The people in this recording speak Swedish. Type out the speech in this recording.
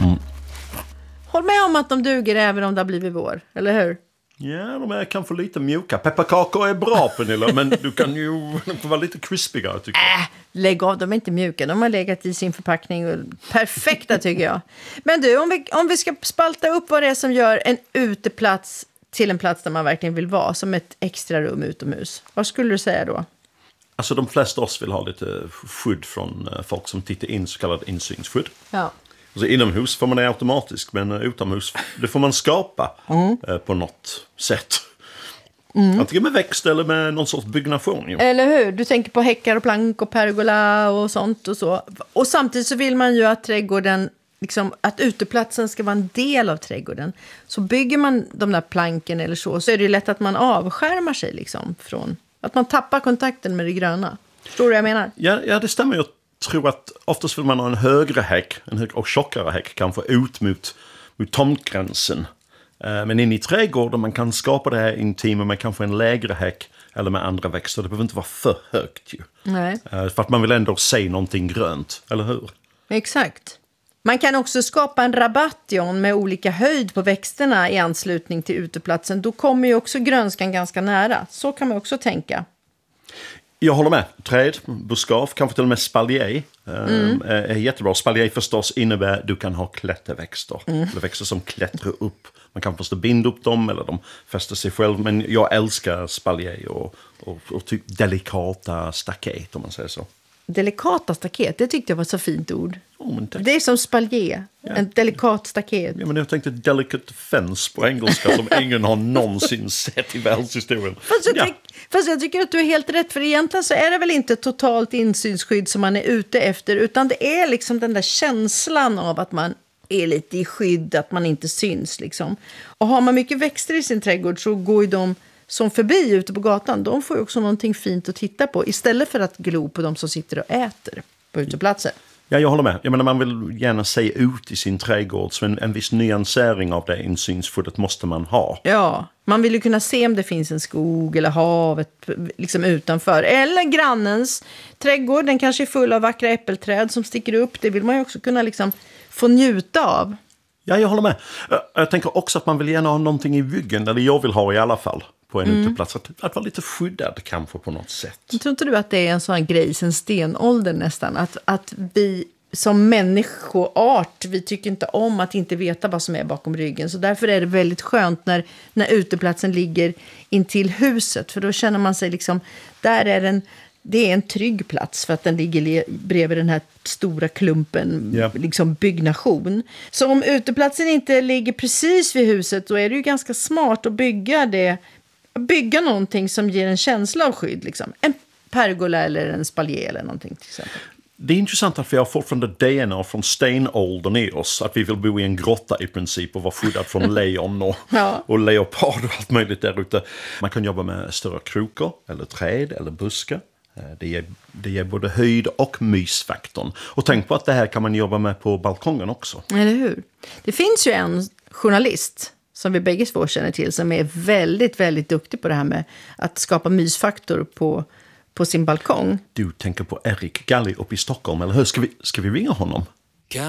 Håll med om att de duger även om det har blivit vår, eller hur? Ja, de är kanske lite mjuka. Pepparkakor är bra, Pernilla, men du kan ju vara lite crispigare, tycker jag. Lägg av, de är inte mjuka. De har legat i sin förpackning. Perfekta, tycker jag. Men du, om vi ska spalta upp vad det är som gör en uteplats till en plats där man verkligen vill vara, som ett extra rum utomhus. Vad skulle du säga då? Alltså, de flesta av oss vill ha lite skydd från folk som tittar in, så kallad insynsskydd. Ja. Alltså, inomhus får man det automatiskt, men utomhus det får man skapa på något sätt. Antingen med växt eller med någon sorts byggnation. Jo. Eller hur? Du tänker på häckar och plank och pergola och sånt och så. Och samtidigt så vill man ju att trädgården, liksom, att uteplatsen ska vara en del av trädgården. Så bygger man de där planken eller så är det ju lätt att man avskärmar sig liksom från, att man tappar kontakten med det gröna. Förstår du vad jag menar? Ja, det stämmer. Jag tror att oftast vill man ha en högre häck, och tjockare häck, kanske ut mot tomtgränsen. Men in i trädgården man kan skapa det här intima med kanske en lägre häck eller med andra växter. Det behöver inte vara för högt ju. Nej. För att man vill ändå se någonting grönt, eller hur? Exakt. Man kan också skapa en rabatt, John, med olika höjd på växterna i anslutning till uteplatsen. Då kommer ju också grönskan ganska nära. Så kan man också tänka. Jag håller med. Träd, buskav, kanske till och med spaljer är jättebra. Spaljer förstås innebär att du kan ha klätterväxter. Eller växter som klättrar upp. Man kan förstås binda upp dem eller de fäster sig själv. Men jag älskar spaljer och typ delikata staket, om man säger så. Delikata staket, det tyckte jag var så fint ord. Men det är som spaljer, en delikat staket. Ja, men jag tänkte delicate fence på engelska som ingen har någonsin sett i världshistorien. Fast jag tycker att du är helt rätt, för egentligen så är det väl inte totalt insynsskydd som man är ute efter, utan det är liksom den där känslan av att man är lite i skydd, att man inte syns liksom. Och har man mycket växter i sin trädgård så går ju de som förbi ute på gatan, de får ju också någonting fint att titta på istället för att glo på de som sitter och äter på uteplatser. Ja, jag håller med. Jag menar, man vill gärna se ut i sin trädgård, så en viss nyansering av det insynsskyddet måste man ha. Ja, man vill ju kunna se om det finns en skog eller havet liksom utanför. Eller grannens trädgård, den kanske är full av vackra äppelträd som sticker upp. Det vill man ju också kunna liksom få njuta av. Ja, jag håller med. Jag tänker också att man vill gärna ha någonting i ryggen, eller jag vill ha i alla fall, på en uteplats. Att vara lite skyddad kanske på något sätt. Tror inte du att det är en sån grej sen stenåldern nästan? Att vi som människoart, vi tycker inte om att inte veta vad som är bakom ryggen. Så därför är det väldigt skönt när uteplatsen ligger intill huset. För då känner man sig liksom, det är en trygg plats för att den ligger bredvid den här stora klumpen liksom byggnation. Så om uteplatsen inte ligger precis vid huset, då är det ju ganska smart att bygga någonting som ger en känsla av skydd. Liksom. En pergola eller en spaljer eller någonting till exempel. Det är intressant att vi har fortfarande DNA från stenåldern i oss. Att vi vill bo i en grotta i princip och vara skyddad från lejon och leopard och allt möjligt där ute. Man kan jobba med större krokar eller träd eller buskar. Det ger både höjd och mysfaktorn. Och tänk på att det här kan man jobba med på balkongen också. Eller hur? Det finns ju en journalist som vi bägge två känner till som är väldigt, väldigt duktig på det här med att skapa mysfaktor på sin balkong. Du tänker på Erik Galli uppe i Stockholm, eller hur? Ska vi ringa honom?